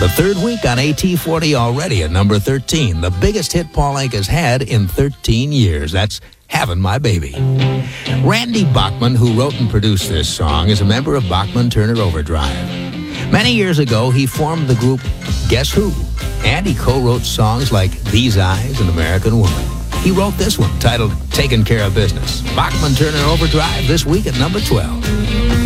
The third week on AT40 already at number 13. The biggest hit Paul Anka has had in 13 years. That's Having My Baby. Randy Bachman, who wrote and produced this song, is a member of Bachman-Turner Overdrive. Many years ago, he formed the group Guess Who, and he co-wrote songs like These Eyes and American Woman. He wrote this one, titled Taking Care of Business. Bachman-Turner Overdrive this week at number 12.